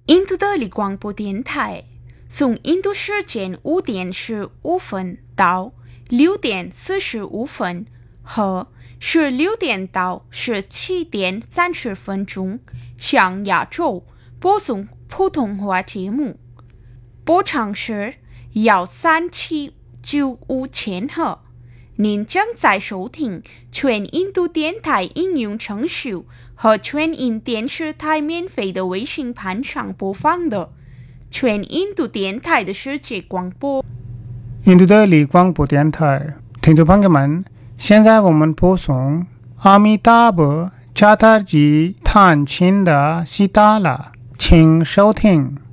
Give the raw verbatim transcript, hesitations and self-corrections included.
印度德里广播电台，从印度时间五点十五分到六点四十五分和十六点到十七点三十分钟向亚洲播送普通话节目。波长是幺三七九五千赫。您将在收听全印度电台应用程序和全印电视台免费的微信盘上播放的全印度电台的世界广播。 印度的里广播电台，听众朋友们，现在我们播送阿弥达波加达吉探亲的西达拉，请收听。